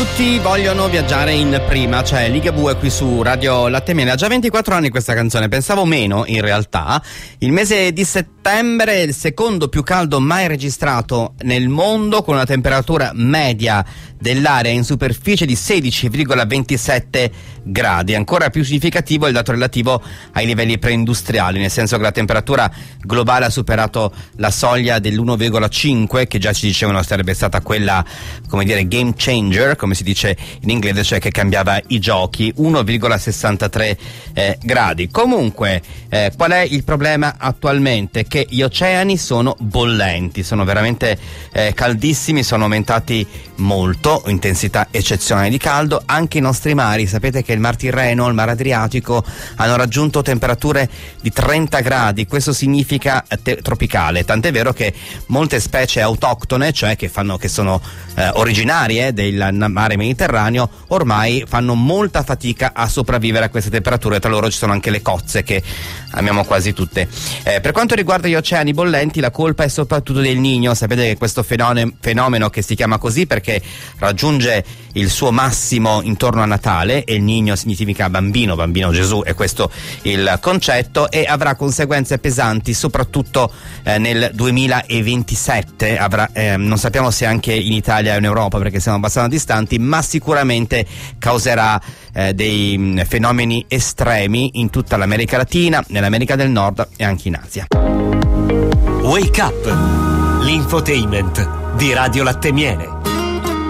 Tutti vogliono viaggiare in prima, cioè Ligabue qui su Radio Latte Miele. Ha già 24 anni questa canzone, pensavo meno in realtà. Il mese di settembre è il secondo più caldo mai registrato nel mondo, con una temperatura media dell'area in superficie di 16,27 gradi. Ancora più significativo è il dato relativo ai livelli preindustriali, nel senso che la temperatura globale ha superato la soglia dell'1,5, che già ci dicevano sarebbe stata quella, come dire, game changer, come si dice in inglese, cioè che cambiava i giochi. 1,63 gradi. Comunque, qual è il problema attualmente? Che gli oceani sono bollenti, sono veramente caldissimi, sono aumentati molto, intensità eccezionale di caldo. Anche i nostri mari, sapete che il Mar Tirreno, il Mar Adriatico hanno raggiunto temperature di 30 gradi, questo significa tropicale, tant'è vero che molte specie autoctone, cioè che sono originarie del mare Mediterraneo, ormai fanno molta fatica a sopravvivere a queste temperature. Tra loro ci sono anche le cozze, che amiamo quasi tutte. Per quanto riguarda gli oceani bollenti, la colpa è soprattutto del Niño. Sapete che questo fenomeno, che si chiama così perché raggiunge il suo massimo intorno a Natale, e il Niño significa bambino Gesù, è questo il concetto, e avrà conseguenze pesanti soprattutto nel 2027. Non sappiamo se anche in Italia e in Europa, perché siamo abbastanza distanti, ma sicuramente causerà dei fenomeni estremi in tutta l'America Latina, nell'America del Nord e anche in Asia. Wake Up, l'infotainment di Radio Latte Miele.